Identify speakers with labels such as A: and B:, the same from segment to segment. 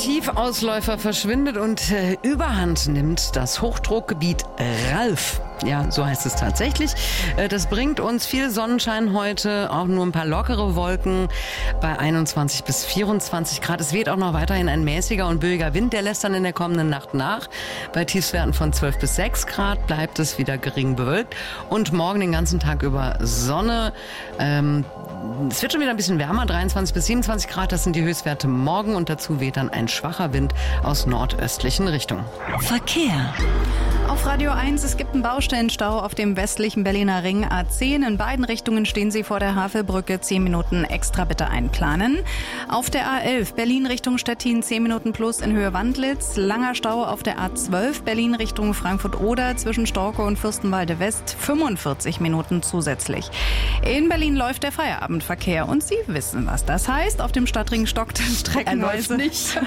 A: Tiefausläufer verschwindet und Überhand nimmt das Hochdruckgebiet Ralf. Ja, so heißt es tatsächlich. Das bringt uns viel Sonnenschein heute, auch nur ein paar lockere Wolken bei 21 bis 24 Grad. Es weht auch noch weiterhin ein mäßiger und böiger Wind, der lässt dann in der kommenden Nacht nach. Bei Tiefstwerten von 12 bis 6 Grad bleibt es wieder gering bewölkt und morgen den ganzen Tag über Sonne. Es wird schon wieder ein bisschen wärmer, 23 bis 27 Grad, das sind die Höchstwerte morgen und dazu weht dann ein schwacher Wind aus nordöstlichen Richtungen.
B: Verkehr.
C: Auf Radio 1, es gibt einen Baustellenstau auf dem westlichen Berliner Ring A10. In beiden Richtungen stehen Sie vor der Havelbrücke. 10 Minuten extra bitte einplanen. Auf der A11 Berlin Richtung Stettin 10 Minuten plus in Höhe Wandlitz. Langer Stau auf der A12 Berlin Richtung Frankfurt-Oder zwischen Storke und Fürstenwalde West. 45 Minuten zusätzlich. In Berlin läuft der Feierabendverkehr und Sie wissen, was das heißt. Auf dem Stadtring stockt streckenweise.
A: Er läuft nicht.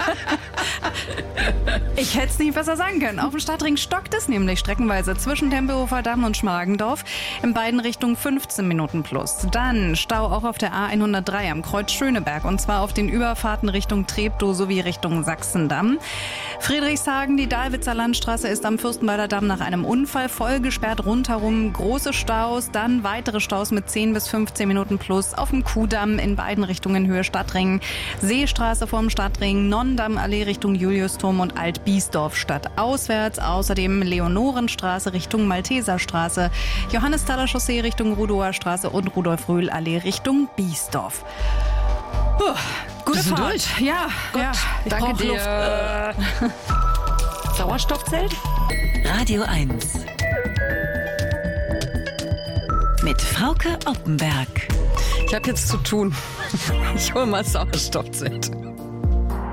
C: Ich hätte es nicht besser sagen können. Auf dem Stadtring stockt es nämlich streckenweise zwischen Tempelhofer Damm und Schmargendorf. In beiden Richtungen 15 Minuten plus. Dann Stau auch auf der A103 am Kreuz Schöneberg und zwar auf den Überfahrten Richtung Treptow sowie Richtung Sachsendamm. Friedrichshagen, die Dahlwitzer Landstraße ist am Fürstenwalder Damm nach einem Unfall voll gesperrt rundherum. Große Staus, dann weitere Staus mit 10 bis 15 Minuten plus auf dem Kuhdamm in beiden Richtungen Höhe Stadtring. Seestraße vorm Stadtring, Nonnendammallee Richtung Juliusturm und Alt-Biesdorf stadtauswärts. Außerdem Leonorenstraße Richtung Malteserstraße, Johannesthaler Chaussee Richtung Rudower Straße und Rudolf-Röhl-Allee Richtung Biesdorf. Gute
A: sind
C: Fahrt.
A: durch.
C: Ja,
A: Gut,
C: ja. Ich
A: danke
C: brauch
A: dir.
C: Luft.
A: Sauerstoffzelt?
B: Radio 1. Mit Frauke Oppenberg.
A: Ich habe jetzt zu tun. Ich hole mal Sauerstoffzelt.